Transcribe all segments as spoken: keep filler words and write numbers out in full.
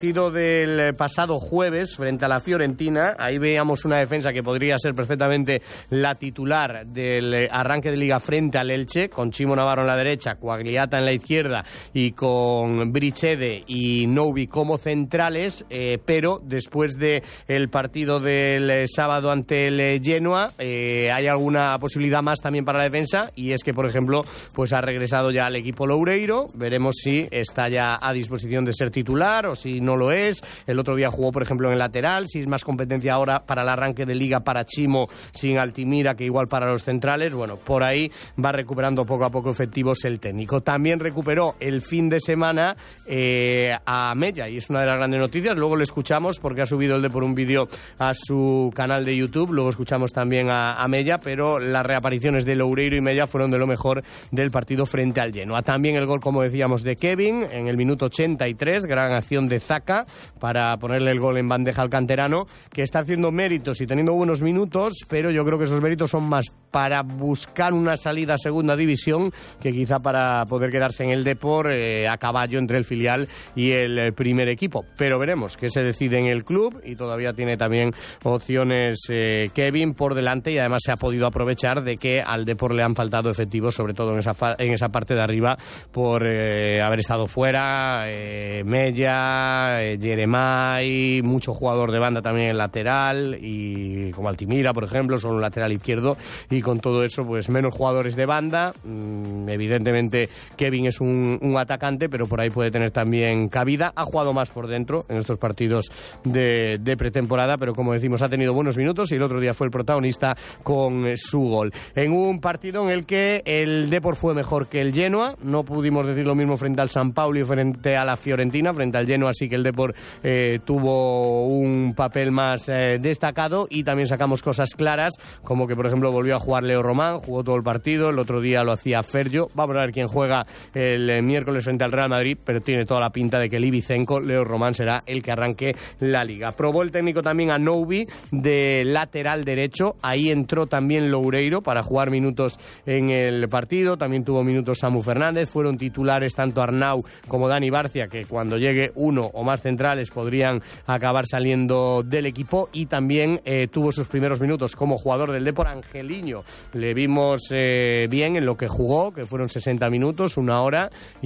Partido del pasado jueves frente a la Fiorentina, ahí veíamos una defensa que podría ser perfectamente la titular del arranque de Liga frente al Elche, con Chimo Navarro en la derecha, Quagliata en la izquierda y con Brichede y Novi como centrales, eh, pero después del partido del sábado ante el Genoa eh, hay alguna posibilidad más también para la defensa, y es que, por ejemplo, pues ha regresado ya al equipo Loureiro. Veremos si está ya a disposición de ser titular o si no lo es. El otro día jugó, por ejemplo, en el lateral. Si es más competencia ahora para el arranque de Liga para Chimo sin Altimira que igual para los centrales. Bueno, por ahí va recuperando poco a poco efectivos el técnico. También recuperó el fin de semana eh, a Mella, y es una de las grandes noticias. Luego lo escuchamos porque ha subido el de por un vídeo a su canal de YouTube. Luego escuchamos también a, a Mella, pero las reapariciones de Loureiro y Mella fueron de lo mejor del partido frente al Genoa. También el gol, como decíamos, de Kevin en el minuto ochenta y tres, gran acción de Zaka para ponerle el gol en bandeja al canterano, que está haciendo méritos y teniendo buenos minutos, pero yo creo que esos méritos son más para buscar una salida a segunda división que quizá para poder quedarse en el Depor eh, a caballo entre el filial y el primer equipo. Pero veremos qué se decide en el club, y todavía tiene también opciones eh, Kevin por delante, y además se ha podido aprovechar de que al Depor le han faltado efectivos, sobre todo en esa, en esa parte de arriba, por eh, haber estado fuera eh, Mella, eh, Jeremai, mucho jugador de banda también en lateral, y como Altimira, por ejemplo, son un lateral izquierdo, y con todo eso pues menos jugadores de banda. Mm, evidentemente Kevin es un, un atacante, pero por ahí puede tener también cabida. Ha jugado más por dentro en estos partidos de, de pretemporada, pero como decimos, ha tenido buenos minutos y el otro día fue el protagonista con su gol. En un partido en el que el Depor fue mejor que el Genoa, no pudimos decir lo mismo frente al San Paulo y frente a la Fiorentina. Frente al Genoa sí que el Depor eh, tuvo un papel más eh, destacado, y también sacamos cosas claras, como que por ejemplo volvió a jugar Leo Román, jugó todo el partido. El otro día lo hacía Fergio. Vamos a ver quién juega el eh, miércoles frente al Real Madrid, pero tiene toda la pinta de que el Ibicenco, Leo Román, será el que arranque la Liga. Probó el técnico también a Novi de lateral derecho, ahí entró también Loureiro para jugar minutos en el partido. También tuvo minutos Samu Fernández. Fueron titulares tanto Arnau como Dani Barcia, que cuando llegue uno o más centrales podrían acabar saliendo del equipo, y también eh, tuvo sus primeros minutos como jugador del Depor Angeliño. Le vimos eh, bien en lo que jugó, que fueron sesenta minutos, una hora,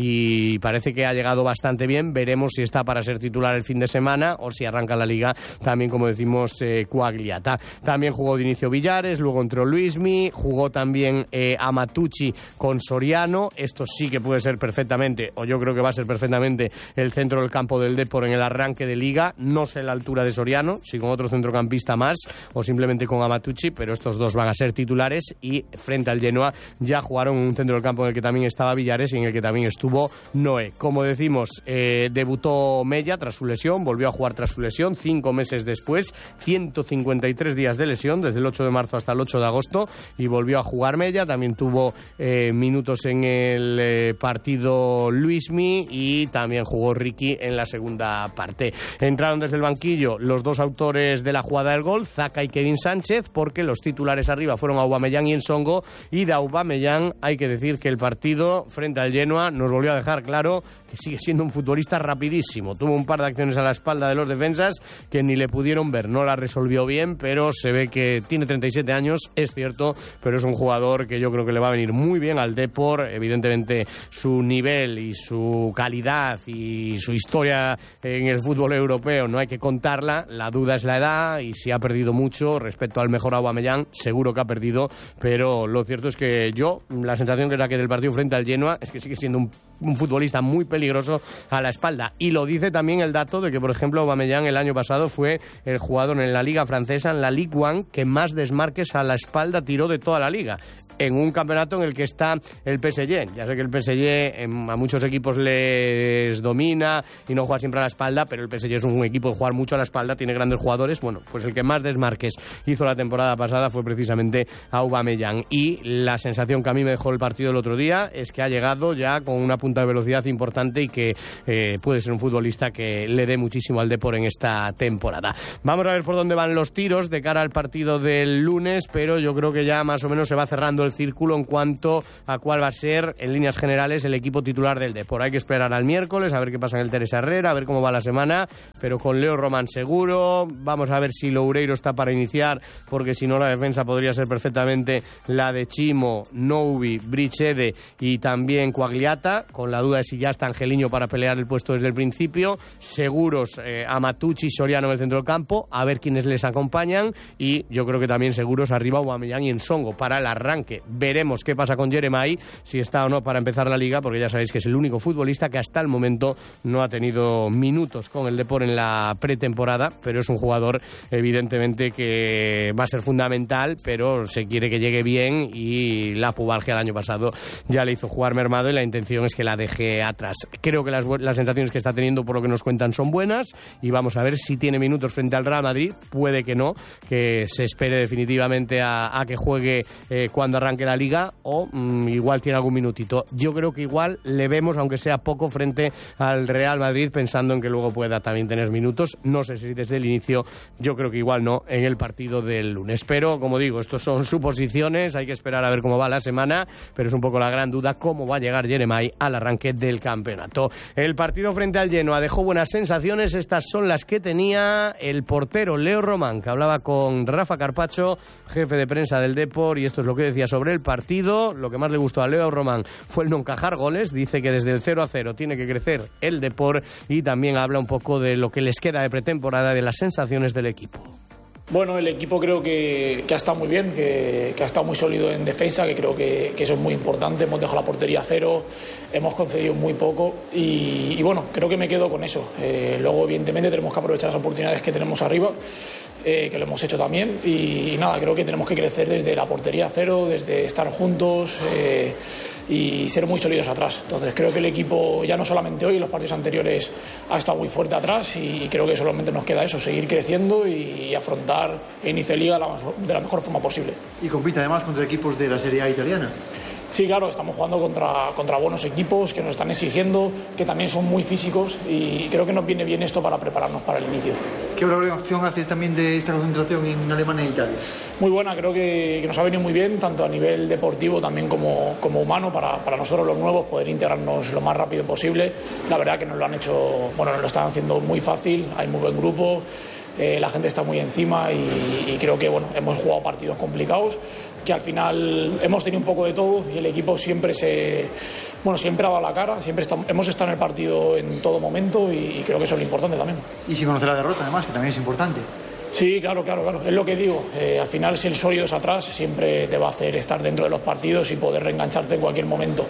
y parece que ha llegado bastante bien. Veremos si está para ser titular el fin de semana o si arranca la Liga también, como decimos, eh, Quagliata. También jugó de inicio Villares, luego entró Luismi, jugó también eh, Amatucci con Soriano. Esto sí que puede ser perfectamente, o yo creo que va a ser perfectamente, el centro del campo del Depor en el arranque de Liga. No sé la altura de Soriano, si con otro centrocampista más o simplemente con Amatucci, pero estos dos van a ser titulares, y frente al Genoa ya jugaron un centro del campo en el que también estaba Villares y en el que también estuvo Noé. Como decimos, eh, debutó Mella tras su lesión, volvió a jugar tras su lesión, cinco meses después, ciento cincuenta y tres días de lesión, desde el ocho de marzo hasta el ocho de agosto, y volvió a jugar Mella. También tuvo eh, minutos en el eh, partido Luismi, y también jugó Ricky en la segunda parte. Entraron desde el banquillo los dos autores de la jugada del gol, Zaka y Kevin Sánchez, porque los titulares arriba fueron Aubameyang y Ensongo, y de Aubameyang hay que decir que el partido frente al Genoa nos volvió a dejar claro que sigue siendo un futbolista rapidísimo. Tuvo un par de acciones a la espalda de los defensas que ni le pudieron ver, no la resolvió bien, pero se ve que tiene treinta y siete años, es cierto, pero es un jugador que yo creo que le va a venir muy bien al Depor. Evidentemente su nivel y su calidad y su historia en el fútbol europeo no hay que contarla. La duda es la edad, y si ha perdido mucho respecto al mejor Aubameyang, seguro que ha perdido, pero lo cierto es que yo, la sensación que saqué del partido frente al Genoa es que sigue siendo un, un futbolista muy peligroso a la espalda, y lo dice también el dato de que, por ejemplo, Aubameyang el año pasado fue el jugador en la Liga Francesa, en la Ligue uno, que más desmarques a la espalda tiró de toda la Liga, en un campeonato en el que está el P S G. Ya sé que el P S G a muchos equipos les domina y no juega siempre a la espalda, pero el P S G es un equipo de jugar mucho a la espalda, tiene grandes jugadores. Bueno, pues el que más desmarques hizo la temporada pasada fue precisamente Aubameyang, y la sensación que a mí me dejó el partido el otro día es que ha llegado ya con una punta de velocidad importante, y que eh, puede ser un futbolista que le dé muchísimo al Depor en esta temporada. Vamos a ver por dónde van los tiros de cara al partido del lunes, pero yo creo que ya más o menos se va cerrando el círculo en cuanto a cuál va a ser, en líneas generales, el equipo titular del Depor. Hay que esperar al miércoles, a ver qué pasa en el Teresa Herrera, a ver cómo va la semana, pero con Leo Román seguro. Vamos a ver si Loureiro está para iniciar, porque si no la defensa podría ser perfectamente la de Chimo, Noubi, Brichede y también Quagliata, con la duda de si ya está Angeliño para pelear el puesto desde el principio. Seguros eh, Amatucci y Soriano en el centro del campo, a ver quiénes les acompañan, y yo creo que también seguros arriba Aubameyang y Ensongo para el arranque. Veremos qué pasa con Jeremai, si está o no para empezar la Liga, porque ya sabéis que es el único futbolista que hasta el momento no ha tenido minutos con el Depor en la pretemporada, pero es un jugador evidentemente que va a ser fundamental, pero se quiere que llegue bien, y la pubalgia el año pasado ya le hizo jugar mermado y la intención es que la deje atrás. Creo que las, las sensaciones que está teniendo, por lo que nos cuentan, son buenas, y vamos a ver si tiene minutos frente al Real Madrid. Puede que no, que se espere definitivamente a, a que juegue eh, cuando arranque la Liga, o mmm, igual tiene algún minutito. Yo creo que igual le vemos, aunque sea poco, frente al Real Madrid, pensando en que luego pueda también tener minutos. No sé si desde el inicio, yo creo que igual no, en el partido del lunes. Pero, como digo, estos son suposiciones, hay que esperar a ver cómo va la semana, pero es un poco la gran duda cómo va a llegar Jeremai al arranque del campeonato. El partido frente al Genoa dejó buenas sensaciones, estas son las que tenía el portero Leo Román, que hablaba con Rafa Carpacho, jefe de prensa del Depor, y esto es lo que decía sobre el partido. Lo que más le gustó a Leo Román fue el no encajar goles, dice que desde el cero a cero tiene que crecer el Depor, y también habla un poco de lo que les queda de pretemporada, de las sensaciones del equipo. Bueno, el equipo creo que, que ha estado muy bien, que, que ha estado muy sólido en defensa, que creo que, que eso es muy importante. Hemos dejado la portería a cero, hemos concedido muy poco y, y bueno, creo que me quedo con eso. Eh, luego, evidentemente, tenemos que aprovechar las oportunidades que tenemos arriba, eh, que lo hemos hecho también. Y, y nada, creo que tenemos que crecer desde la portería a cero, desde estar juntos eh, y ser muy sólidos atrás. Entonces creo que el equipo, ya no solamente hoy, en los partidos anteriores ha estado muy fuerte atrás, y creo que solamente nos queda eso, seguir creciendo y afrontar el inicio de Liga de la mejor forma posible. Y compite además contra equipos de la Serie A italiana. Sí, claro, estamos jugando contra, contra buenos equipos que nos están exigiendo, que también son muy físicos, y creo que nos viene bien esto para prepararnos para el inicio. ¿Qué valoración haces también de esta concentración en Alemania e Italia? Muy buena, creo que, que nos ha venido muy bien, tanto a nivel deportivo también como, como humano, para, para nosotros los nuevos poder integrarnos lo más rápido posible. La verdad que nos lo han hecho, bueno, nos lo están haciendo muy fácil, hay muy buen grupo. Eh, la gente está muy encima y, y creo que bueno, hemos jugado partidos complicados, que al final hemos tenido un poco de todo, y el equipo siempre se bueno siempre ha dado la cara, siempre está, hemos estado en el partido en todo momento, y, y creo que eso es lo importante también. Y sin conocer la derrota, además, que también es importante. Sí, claro, claro, claro. Es lo que digo. Eh, al final, si el sólido es atrás, siempre te va a hacer estar dentro de los partidos y poder reengancharte en cualquier momento.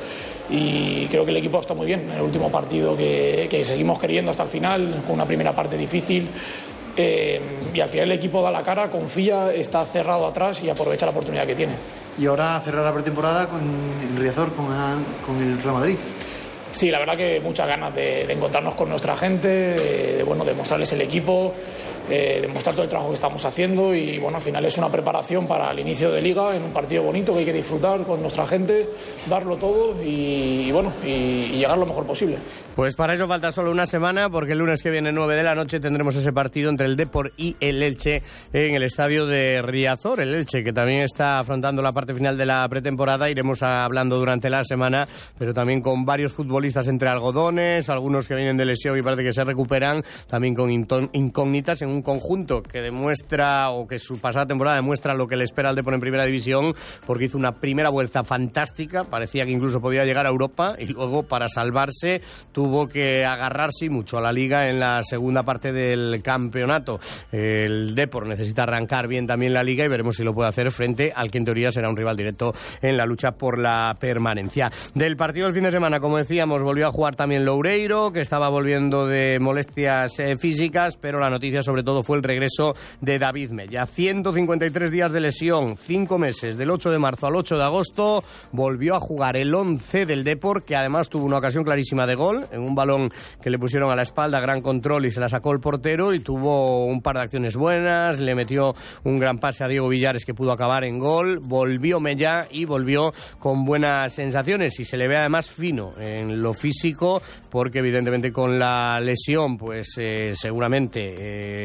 Y creo que el equipo está muy bien. En el último partido que, que seguimos queriendo hasta el final, con una primera parte difícil. Eh, y al final el equipo da la cara, confía, está cerrado atrás y aprovecha la oportunidad que tiene. Y ahora cerrar la pretemporada con el Riazor, con, con el Real Madrid. Sí, la verdad que muchas ganas de, de encontrarnos con nuestra gente, de, de, bueno, de mostrarles el equipo, eh, de mostrar todo el trabajo que estamos haciendo, y bueno, al final es una preparación para el inicio de Liga, en un partido bonito que hay que disfrutar con nuestra gente, darlo todo y, y bueno, y, y llegar lo mejor posible. Pues para eso falta solo una semana, porque el lunes que viene, nueve de la noche, tendremos ese partido entre el Depor y el Elche en el estadio de Riazor. El Elche, que también está afrontando la parte final de la pretemporada, iremos hablando durante la semana, pero también con varios futbolistas entre algodones, algunos que vienen de lesión y parece que se recuperan, también con incógnitas, en un conjunto que demuestra, o que su pasada temporada demuestra lo que le espera al Depor en primera división, porque hizo una primera vuelta fantástica, parecía que incluso podía llegar a Europa, y luego, para salvarse, tuvo que agarrarse mucho a la Liga en la segunda parte del campeonato. El Depor necesita arrancar bien también la Liga, y veremos si lo puede hacer frente al que en teoría será un rival directo en la lucha por la permanencia. Del partido del fin de semana, como decíamos, volvió a jugar también Loureiro, que estaba volviendo de molestias eh, físicas, pero la noticia sobre todo fue el regreso de David Mella. ciento cincuenta y tres días de lesión, cinco meses, del ocho de marzo al ocho de agosto, volvió a jugar el once del Depor, que además tuvo una ocasión clarísima de gol, en un balón que le pusieron a la espalda, gran control, y se la sacó el portero, y tuvo un par de acciones buenas, le metió un gran pase a Diego Villares que pudo acabar en gol. Volvió Mella y volvió con buenas sensaciones, y se le ve además fino en lo físico, porque evidentemente con la lesión pues eh, seguramente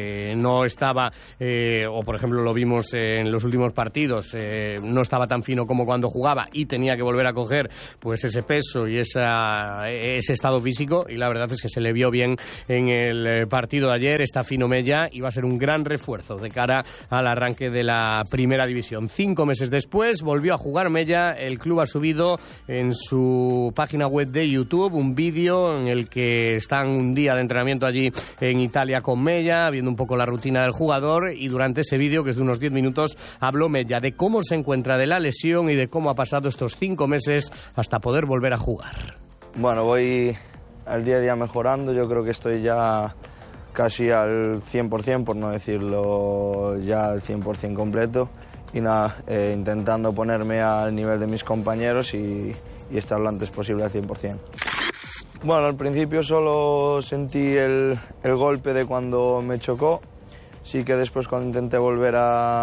eh, no estaba, eh, o por ejemplo lo vimos en los últimos partidos, eh, no estaba tan fino como cuando jugaba y tenía que volver a coger pues ese peso y esa, ese estado físico, y la verdad es que se le vio bien en el partido de ayer. Está fino Mella y va a ser un gran refuerzo de cara al arranque de la primera división. Cinco meses después volvió a jugar Mella. El club ha subido en su página web de YouTube un vídeo en el que están un día de entrenamiento allí en Italia con Mella, viendo un poco la rutina del jugador, y durante ese vídeo, que es de unos diez minutos, habló Mella de cómo se encuentra de la lesión y de cómo ha pasado estos cinco meses hasta poder volver a jugar. Bueno, voy al día a día mejorando. Yo creo que estoy ya casi al cien por ciento, por no decirlo ya al cien por ciento completo, y nada, eh, intentando ponerme al nivel de mis compañeros y, y estar lo antes posible al cien por ciento. Bueno, al principio solo sentí el, el golpe de cuando me chocó. Sí que después, cuando intenté volver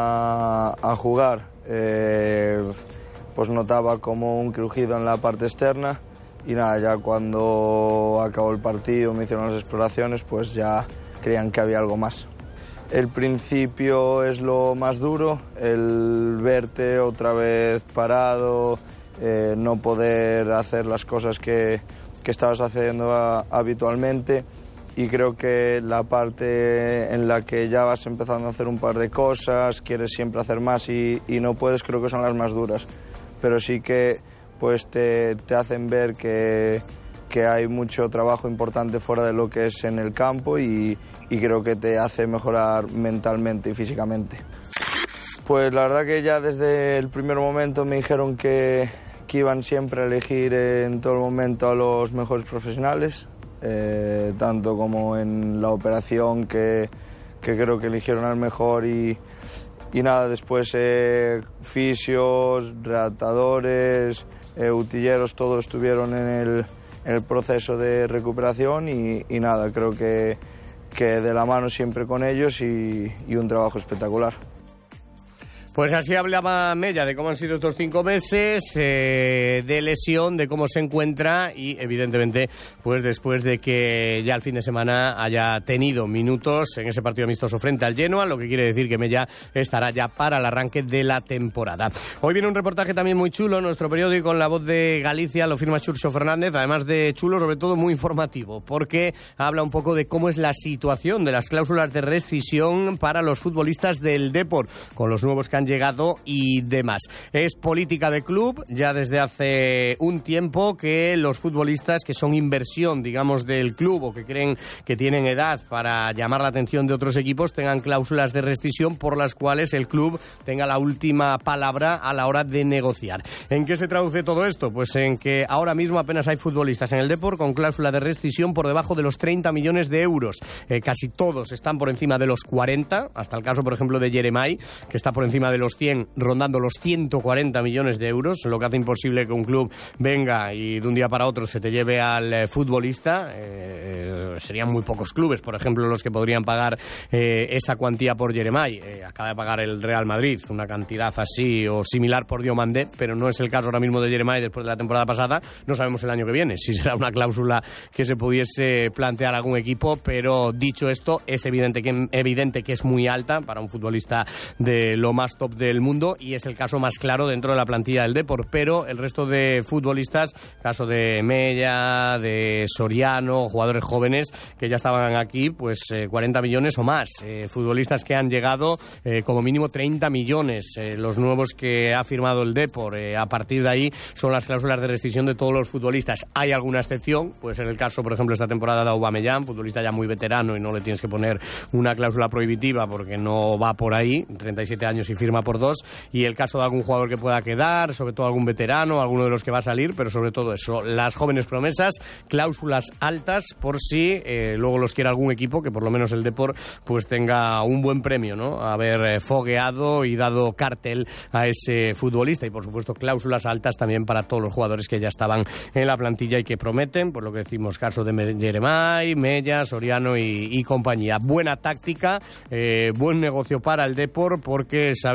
a, a jugar, eh, pues notaba como un crujido en la parte externa. Y nada, ya cuando acabó el partido, me hicieron las exploraciones, pues ya creían que había algo más. El principio es lo más duro, el verte otra vez parado, eh, no poder hacer las cosas que, que estabas haciendo a, habitualmente. Y creo que la parte en la que ya vas empezando a hacer un par de cosas, quieres siempre hacer más y, y no puedes, creo que son las más duras. Pero sí que pues te, te hacen ver que, que hay mucho trabajo importante fuera de lo que es en el campo, y, y creo que te hace mejorar mentalmente y físicamente. Pues la verdad que ya desde el primer momento me dijeron que, que iban siempre a elegir en todo el momento a los mejores profesionales, eh, tanto como en la operación, que, que creo que eligieron al mejor, y, y nada, después eh, fisios, readaptadores, Eh, utilleros, todos estuvieron en el, en el proceso de recuperación, y, y nada, creo que, que de la mano siempre con ellos, y, y un trabajo espectacular. Pues así hablaba Mella de cómo han sido estos cinco meses eh, de lesión, de cómo se encuentra, y evidentemente pues después de que ya el fin de semana haya tenido minutos en ese partido amistoso frente al Genoa, lo que quiere decir que Mella estará ya para el arranque de la temporada. Hoy viene un reportaje también muy chulo en nuestro periódico, en La Voz de Galicia, lo firma Xurxo Fernández, además de chulo, sobre todo muy informativo, porque habla un poco de cómo es la situación de las cláusulas de rescisión para los futbolistas del Depor, con los nuevos que han llegado y demás. Es política de club ya desde hace un tiempo que los futbolistas que son inversión, digamos, del club, o que creen que tienen edad para llamar la atención de otros equipos, tengan cláusulas de rescisión por las cuales el club tenga la última palabra a la hora de negociar. ¿En qué se traduce todo esto? Pues en que ahora mismo apenas hay futbolistas en el Depor con cláusula de rescisión por debajo de los treinta millones de euros. Eh, casi todos están por encima de los cuarenta, hasta el caso, por ejemplo, de Jeremai, que está por encima de los cien, rondando los ciento cuarenta millones de euros, lo que hace imposible que un club venga y de un día para otro se te lleve al eh, futbolista. Eh, serían muy pocos clubes, por ejemplo, los que podrían pagar eh, esa cuantía por Jeremai. Eh, acaba de pagar el Real Madrid una cantidad así o similar por Diomandé, pero no es el caso ahora mismo de Jeremai después de la temporada pasada. No sabemos el año que viene si será una cláusula que se pudiese plantear algún equipo, pero dicho esto, es evidente que, evidente que es muy alta para un futbolista de lo más top del mundo, y es el caso más claro dentro de la plantilla del Depor. Pero el resto de futbolistas, caso de Mella, de Soriano, jugadores jóvenes que ya estaban aquí, pues eh, cuarenta millones o más. Eh, futbolistas que han llegado eh, como mínimo treinta millones. Eh, los nuevos que ha firmado el Depor. Eh, a partir de ahí son las cláusulas de rescisión de todos los futbolistas. Hay alguna excepción, pues en el caso, por ejemplo, esta temporada de Aubameyang, futbolista ya muy veterano, y no le tienes que poner una cláusula prohibitiva porque no va por ahí, treinta y siete años y firma por dos. Y el caso de algún jugador que pueda quedar, sobre todo algún veterano, alguno de los que va a salir, pero sobre todo eso, las jóvenes promesas, cláusulas altas por si eh, luego los quiere algún equipo, que por lo menos el Depor pues tenga un buen premio, ¿no? Haber eh, fogueado y dado cartel a ese futbolista, y por supuesto cláusulas altas también para todos los jugadores que ya estaban en la plantilla y que prometen, por lo que decimos, caso de Jeremai, Mella, Soriano y, y compañía. Buena táctica, eh, buen negocio para el Depor, porque sabe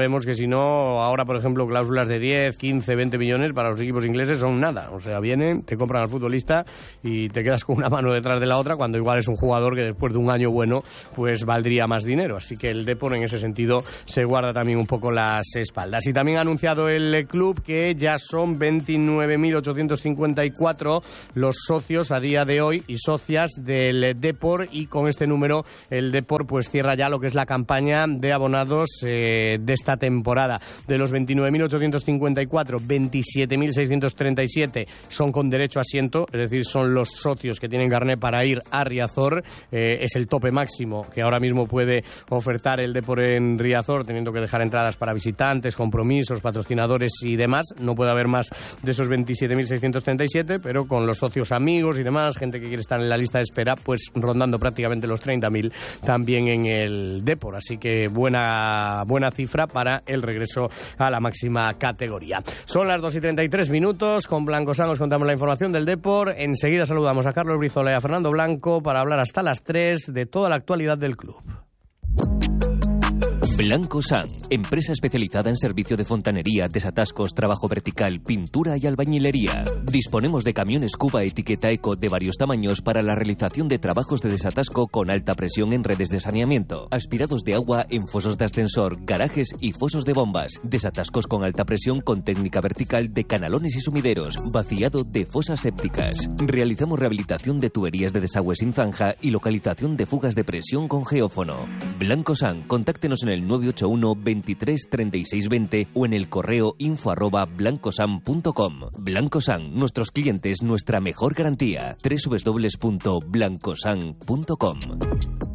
sabemos que si no, ahora por ejemplo cláusulas de diez, quince, veinte millones para los equipos ingleses son nada. O sea, vienen, te compran al futbolista y te quedas con una mano detrás de la otra, cuando igual es un jugador que después de un año bueno pues valdría más dinero. Así que el Depor en ese sentido se guarda también un poco las espaldas. Y también ha anunciado el club que ya son veintinueve mil ochocientos cincuenta y cuatro los socios a día de hoy y socias del Depor, y con este número el Depor pues cierra ya lo que es la campaña de abonados eh, de esta temporada. De los veintinueve mil ochocientos cincuenta y cuatro, veintisiete mil seiscientos treinta y siete son con derecho a asiento, es decir, son los socios que tienen carné para ir a Riazor. Eh, es el tope máximo que ahora mismo puede ofertar el Depor en Riazor, teniendo que dejar entradas para visitantes, compromisos, patrocinadores y demás. No puede haber más de esos veintisiete mil seiscientos treinta y siete, pero con los socios amigos y demás, gente que quiere estar en la lista de espera, pues rondando prácticamente los treinta mil también en el Depor. Así que buena, buena cifra para el regreso a la máxima categoría. Son las dos y treinta y tres minutos. Con Blanco San os contamos la información del Depor. Enseguida saludamos a Carlos Brizola y a Fernando Blanco para hablar hasta las tres de toda la actualidad del club. Blanco San, empresa especializada en servicio de fontanería, desatascos, trabajo vertical, pintura y albañilería. Disponemos de camiones Cuba etiqueta Eco de varios tamaños para la realización de trabajos de desatasco con alta presión en redes de saneamiento, aspirados de agua en fosos de ascensor, garajes y fosos de bombas, desatascos con alta presión con técnica vertical de canalones y sumideros, vaciado de fosas sépticas. Realizamos rehabilitación de tuberías de desagüe sin zanja y localización de fugas de presión con geófono. Blanco San, contáctenos en el nueve ocho uno, veintitrés, treinta y seis, veinte o en el correo info arroba blancosan punto com. Blanco San, nuestros clientes, nuestra mejor garantía. doble u doble u doble u punto blancosan punto com.